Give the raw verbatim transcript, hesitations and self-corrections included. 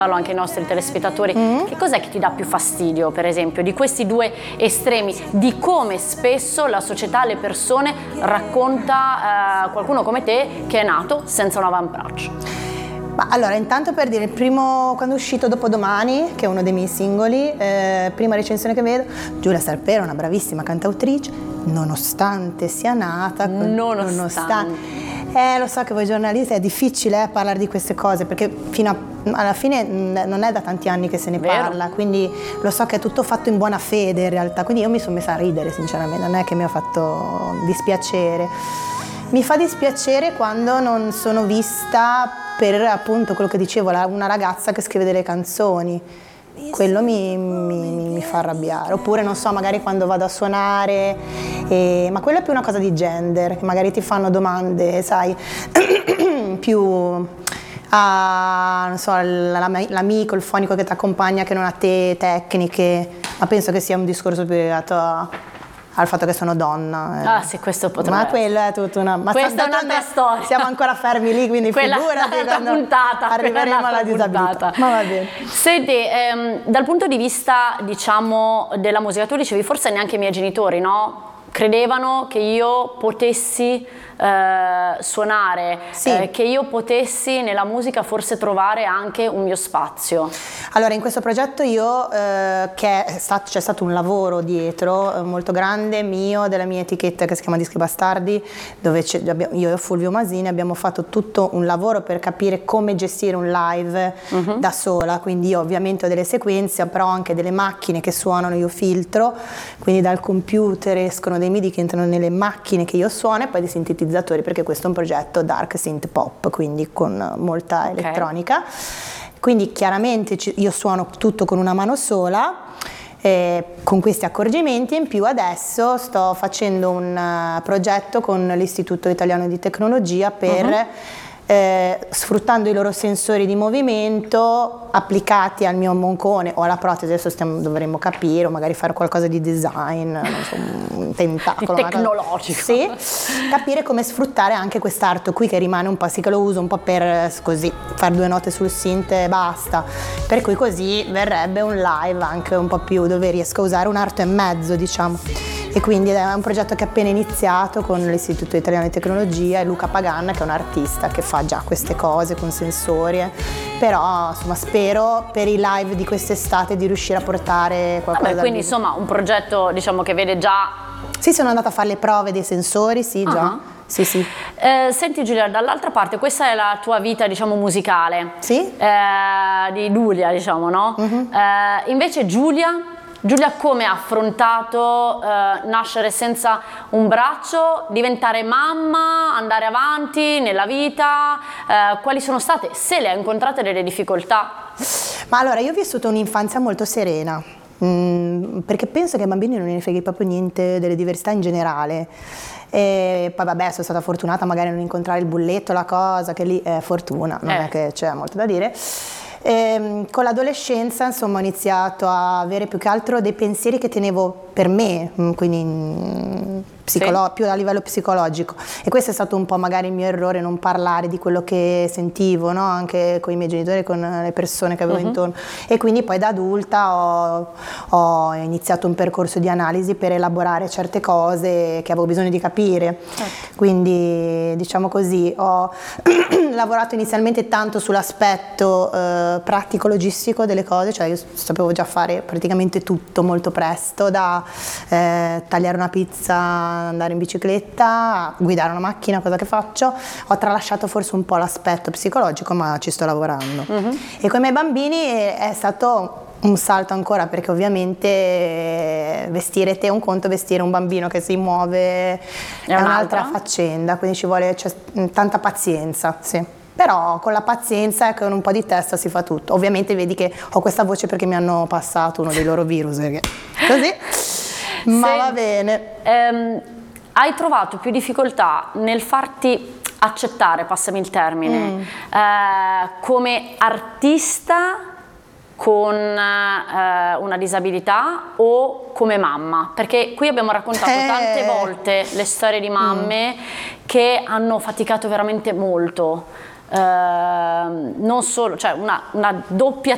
anche ai nostri telespettatori, mm. che cos'è che ti dà più fastidio, per esempio, di questi due estremi, di come spesso la società, le persone racconta eh, qualcuno come te che è nato senza un avambraccio? Ma allora, intanto per dire, il primo, quando è uscito Dopodomani, che è uno dei miei singoli, eh, prima recensione che vedo, Giulia Sarpera, una bravissima cantautrice, nonostante sia nata, nonostante, nonostante Eh, lo so che voi giornalisti è difficile eh, parlare di queste cose, perché fino a, alla fine mh, non è da tanti anni che se ne Vero. parla, quindi lo so che è tutto fatto in buona fede in realtà, quindi io mi sono messa a ridere sinceramente, non è che mi ha fatto dispiacere. Mi fa dispiacere quando non sono vista per appunto quello che dicevo, una ragazza che scrive delle canzoni. Quello mi, mi, mi fa arrabbiare, oppure non so, magari quando vado a suonare, eh, ma quello è più una cosa di gender, che magari ti fanno domande, sai, più a, non so, l'amico, il fonico che ti accompagna che non ha te tecniche, ma penso che sia un discorso più legato a, al fatto che sono donna. Eh. Ah sì, questo potrebbe Ma quello è tutta una... Ma questa è un'altra storia. Siamo ancora fermi lì, quindi quella figurati è quando puntata, arriveremo alla disabilità. Ma va bene. Senti, ehm, dal punto di vista, diciamo, della musica, tu dicevi forse neanche i miei genitori, no? Credevano che io potessi eh, suonare, sì. eh, che io potessi nella musica forse trovare anche un mio spazio. Allora, in questo progetto io, eh, che è stato, c'è stato un lavoro dietro eh, molto grande mio, della mia etichetta che si chiama Dischi Bastardi, dove io e Fulvio Masini abbiamo fatto tutto un lavoro per capire come gestire un live uh-huh. da sola, quindi io ovviamente ho delle sequenze, però ho anche delle macchine che suonano, io filtro, quindi dal computer escono dei midi che entrano nelle macchine che io suono e poi dei sintetizzatori, perché questo è un progetto dark synth pop, quindi con molta okay. elettronica. Quindi chiaramente io suono tutto con una mano sola, eh, con questi accorgimenti, e in più adesso sto facendo un uh, progetto con l'Istituto Italiano di Tecnologia per... Uh-huh. Eh, sfruttando i loro sensori di movimento applicati al mio moncone o alla protesi, adesso stiamo, dovremmo capire, o magari fare qualcosa di design, non so, un tentacolo, di tecnologico, sì, capire come sfruttare anche quest'arto qui che rimane un po', sì che lo uso un po' per così fare due note sul synth e basta, per cui così verrebbe un live anche un po' più dove riesco a usare un arto e mezzo, diciamo. E quindi è un progetto che è appena iniziato con l'Istituto Italiano di Tecnologia e Luca Pagan, che è un artista che fa già queste cose con sensori, però insomma spero per i live di quest'estate di riuscire a portare qualcosa. Vabbè, quindi vivo. Insomma un progetto, diciamo, che vede già... Sì, sono andata a fare le prove dei sensori, sì, già. Uh-huh. Sì, sì. Eh, senti Giulia, dall'altra parte, questa è la tua vita, diciamo, musicale. Sì. Eh, di Giulia, diciamo, no? Uh-huh. Eh, invece Giulia... Giulia come ha affrontato eh, nascere senza un braccio, diventare mamma, andare avanti nella vita, eh, quali sono state, se le ha incontrate, delle difficoltà? Ma allora, io ho vissuto un'infanzia molto serena, mh, perché penso che ai bambini non ne freghi proprio niente delle diversità in generale. E poi vabbè, sono stata fortunata magari a non incontrare il bulletto, la cosa, che lì è fortuna, non eh. è che c'è molto da dire. E, con l'adolescenza insomma ho iniziato a avere più che altro dei pensieri che tenevo per me, quindi psicolo- sì. più a livello psicologico, e questo è stato un po' magari il mio errore, non parlare di quello che sentivo, no? Anche con i miei genitori, con le persone che avevo uh-huh. intorno, e quindi poi da adulta ho, ho iniziato un percorso di analisi per elaborare certe cose che avevo bisogno di capire, certo. Quindi diciamo così ho lavorato inizialmente tanto sull'aspetto eh, pratico logistico delle cose, cioè io sapevo già fare praticamente tutto molto presto, da eh, tagliare una pizza, andare in bicicletta, guidare una macchina, cosa che faccio. Ho tralasciato forse un po' l'aspetto psicologico, ma ci sto lavorando. Uh-huh. E con i miei bambini è stato un salto ancora, perché ovviamente vestire te è un conto, vestire un bambino che si muove è, è un'altra faccenda, quindi ci vuole cioè, tanta pazienza, sì. Però con la pazienza e con un po' di testa si fa tutto. Ovviamente vedi che ho questa voce perché mi hanno passato uno dei loro virus, perché così, ma Se, va bene. Ehm, hai trovato più difficoltà nel farti accettare, passami il termine, mm. eh, come artista con eh, una disabilità o come mamma? Perché qui abbiamo raccontato eh. tante volte le storie di mamme mm. che hanno faticato veramente molto. Uh, non solo, cioè una, una doppia